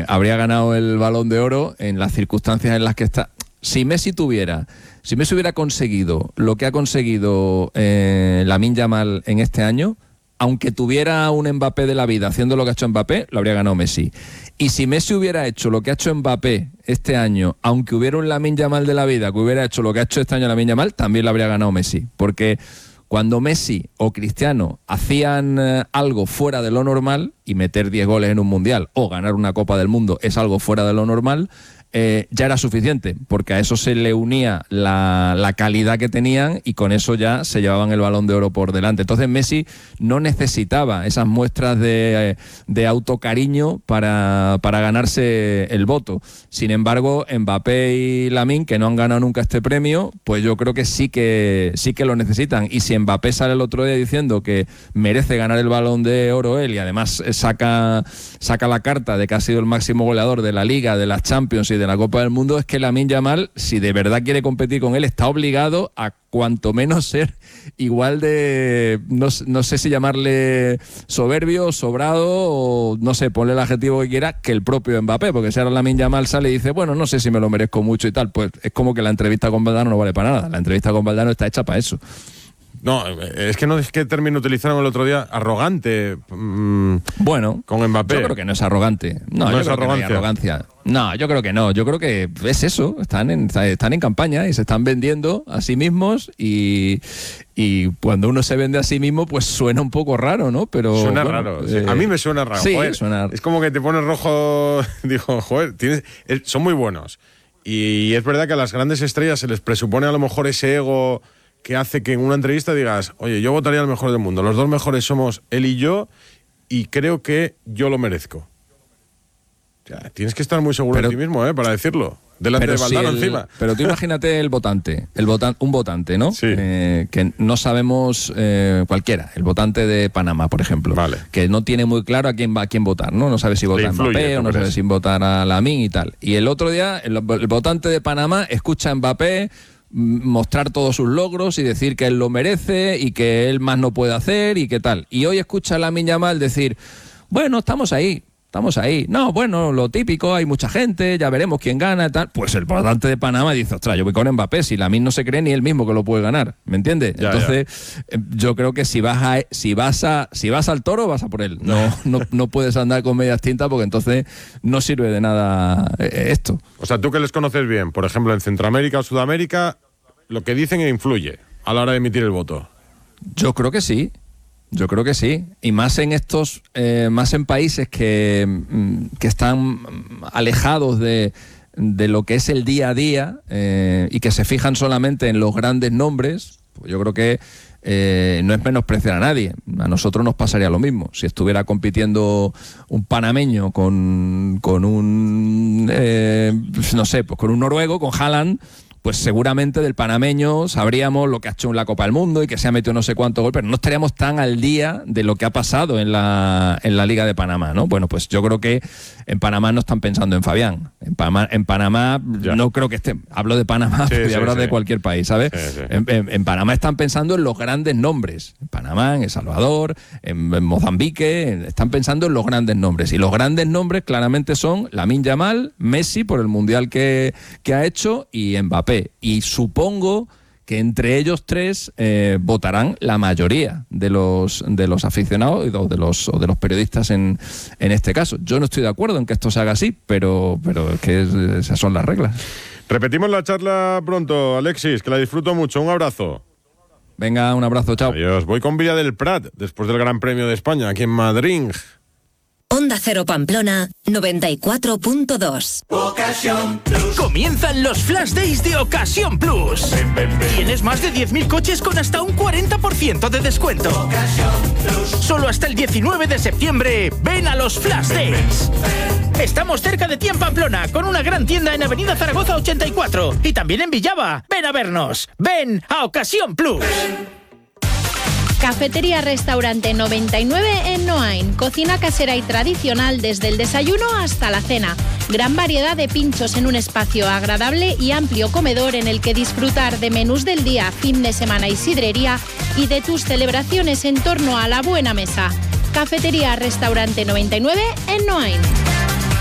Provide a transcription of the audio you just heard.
habría ganado el Balón de Oro en las circunstancias en las que está. Si Messi hubiera conseguido lo que ha conseguido Lamine Yamal en este año, aunque tuviera un Mbappé de la vida haciendo lo que ha hecho Mbappé, lo habría ganado Messi. Y si Messi hubiera hecho lo que ha hecho Mbappé este año, aunque hubiera un Lamine Yamal de la vida que hubiera hecho lo que ha hecho este año Lamine Yamal, también lo habría ganado Messi. Porque cuando Messi o Cristiano hacían algo fuera de lo normal, y meter 10 goles en un Mundial o ganar una Copa del Mundo es algo fuera de lo normal, ya era suficiente, porque a eso se le unía la calidad que tenían y con eso ya se llevaban el Balón de Oro por delante. Entonces Messi no necesitaba esas muestras de autocariño para ganarse el voto. Sin embargo, Mbappé y Lamine, que no han ganado nunca este premio, pues yo creo que sí que lo necesitan. Y si Mbappé sale el otro día diciendo que merece ganar el Balón de Oro él, y además saca la carta de que ha sido el máximo goleador de la Liga, de las Champions y de la Copa del Mundo, es que Lamine Yamal, si de verdad quiere competir con él, está obligado a cuanto menos ser igual de, no sé si llamarle soberbio, sobrado, o no sé, ponle el adjetivo que quiera, que el propio Mbappé, porque si ahora Lamine Yamal sale y dice, bueno, no sé si me lo merezco mucho y tal, pues es como que la entrevista con Valdano no vale para nada. La entrevista con Valdano está hecha para eso. No, es que no es que término utilizaron el otro día, arrogante. Bueno, con Mbappé. Yo creo que no es arrogante. No es arrogancia. No, yo creo que no. Yo creo que es eso. Están en campaña y se están vendiendo a sí mismos y cuando uno se vende a sí mismo, pues suena un poco raro, ¿no? Pero suena raro. Sí. A mí me suena raro. Sí, suena. Es como que te pones rojo. Digo, joder, son muy buenos. Y es verdad que a las grandes estrellas se les presupone a lo mejor ese ego que hace que en una entrevista digas, oye, yo votaría al mejor del mundo, los dos mejores somos él y yo, y creo que yo lo merezco. O sea, tienes que estar muy seguro de ti mismo, para decirlo. Delante de Valdano encima. Pero tú imagínate un votante, ¿no? Sí. Que no sabemos cualquiera, el votante de Panamá, por ejemplo, vale, que no tiene muy claro a quién votar, ¿no? No sabe si votar a Mbappé o no sabe si votar a Lamine y tal. Y el otro día, el votante de Panamá escucha a Mbappé mostrar todos sus logros y decir que él lo merece y que él más no puede hacer y qué tal. Y hoy escucha a Lamine Yamal decir, bueno, estamos ahí. No, bueno, lo típico, hay mucha gente, ya veremos quién gana y tal. Pues el votante de Panamá dice, ostras, yo voy con Mbappé, si Lamine no se cree ni él mismo que lo puede ganar, ¿me entiendes? Entonces, yo creo que si vas al toro, vas a por él. No puedes andar con medias tintas porque entonces no sirve de nada esto. O sea, tú que les conoces bien, por ejemplo, en Centroamérica o Sudamérica, lo que dicen influye a la hora de emitir el voto. Yo creo que sí. Y más en más en países que están alejados de lo que es el día a día y que se fijan solamente en los grandes nombres, pues yo creo que no es menospreciar a nadie. A nosotros nos pasaría lo mismo. Si estuviera compitiendo un panameño con un no sé, pues con un noruego, con Haaland, pues seguramente del panameño sabríamos lo que ha hecho en la Copa del Mundo y que se ha metido no sé cuántos goles, pero no estaríamos tan al día de lo que ha pasado en la Liga de Panamá, ¿no? Bueno, pues yo creo que en Panamá no están pensando en Fabián. En Panamá no creo que estén. Hablo de Panamá, podría hablar de cualquier país, ¿sabes? Sí. En Panamá están pensando en los grandes nombres. En Panamá, en El Salvador, en Mozambique, están pensando en los grandes nombres. Y los grandes nombres claramente son Lamine Yamal, Messi por el Mundial que ha hecho y Mbappé. Y supongo que entre ellos tres votarán la mayoría de los aficionados o de los periodistas en este caso. Yo no estoy de acuerdo en que esto se haga así, pero es que esas son las reglas. Repetimos la charla pronto, Alexis, que la disfruto mucho. Un abrazo. Venga, un abrazo, chao. Adiós. Voy con Villa del Prat, después del Gran Premio de España, aquí en Madrid. Onda Cero Pamplona 94.2. Ocasión Plus. Comienzan los Flash Days de Ocasión Plus. Tienes más de 10.000 coches con hasta un 40% de descuento. Ocasión Plus. Solo hasta el 19 de septiembre. Ven a los Flash Days. Estamos cerca de ti en Pamplona, con una gran tienda en Avenida Zaragoza 84 y también en Villava. Ven a vernos. Ven a Ocasión Plus. Cafetería Restaurante 99 en Noain. Cocina casera y tradicional desde el desayuno hasta la cena. Gran variedad de pinchos en un espacio agradable y amplio comedor en el que disfrutar de menús del día, fin de semana y sidrería y de tus celebraciones en torno a la buena mesa. Cafetería Restaurante 99 en Noain.